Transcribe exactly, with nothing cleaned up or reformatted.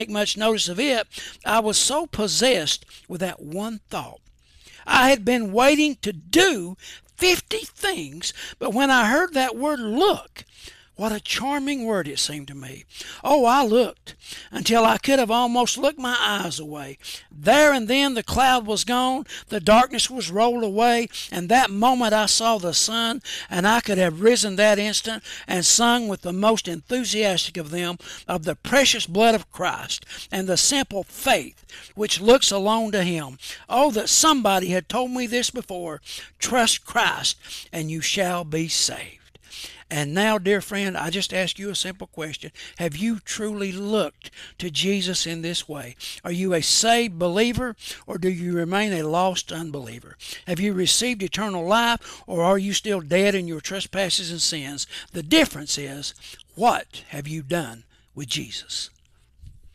take much notice of it, I was so possessed with that one thought. I had been waiting to do fifty things, but when I heard that word look, what a charming word it seemed to me. Oh, I looked until I could have almost looked my eyes away. There and then the cloud was gone, the darkness was rolled away, and that moment I saw the sun, and I could have risen that instant and sung with the most enthusiastic of them of the precious blood of Christ and the simple faith which looks alone to him. Oh, that somebody had told me this before. Trust Christ, and you shall be saved. And now, dear friend, I just ask you a simple question. Have you truly looked to Jesus in this way? Are you a saved believer, or do you remain a lost unbeliever? Have you received eternal life, or are you still dead in your trespasses and sins? The difference is, what have you done with Jesus?